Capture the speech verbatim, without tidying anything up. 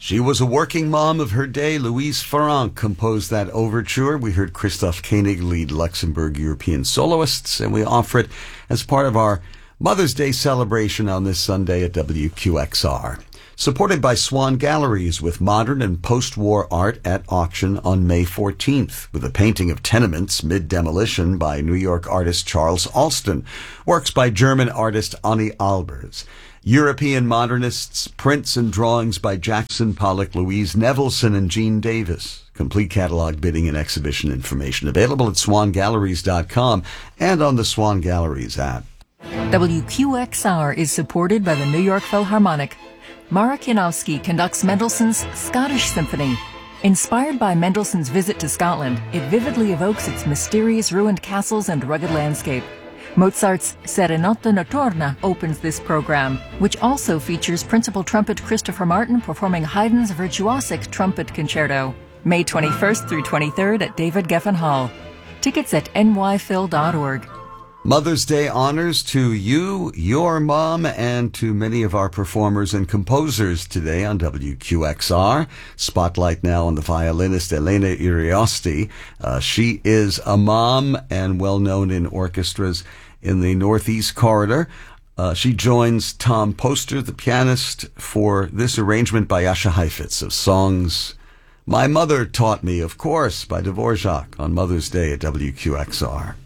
She was a working mom of her day. Louise Farrenc composed that overture. We heard Christoph Koenig lead Luxembourg European soloists, and we offer it as part of our Mother's Day celebration on this Sunday at W Q X R. Supported by Swan Galleries with modern and post-war art at auction on May fourteenth, with a painting of tenements mid-demolition by New York artist Charles Alston, works by German artist Anni Albers, European modernists, prints and drawings by Jackson Pollock, Louise Nevelson, and Jean Davis. Complete catalog bidding and exhibition information available at swan galleries dot com and on the Swan Galleries app. W Q X R is supported by the New York Philharmonic. Marek Janowski conducts Mendelssohn's Scottish Symphony. Inspired by Mendelssohn's visit to Scotland, it vividly evokes its mysterious ruined castles and rugged landscape. Mozart's Serenata Notturna opens this program, which also features principal trumpet Christopher Martin performing Haydn's Virtuosic Trumpet Concerto. May twenty-first through twenty-third at David Geffen Hall. Tickets at n y phil dot org. Mother's Day honors to you, your mom, and to many of our performers and composers today on W Q X R. Spotlight now on the violinist Elena Iriosti. Uh, she is a mom and well known in orchestras in the Northeast Corridor. Uh, she joins Tom Poster, the pianist, for this arrangement by Jascha Heifetz of songs My Mother Taught Me, of course, by Dvorak on Mother's Day at W Q X R.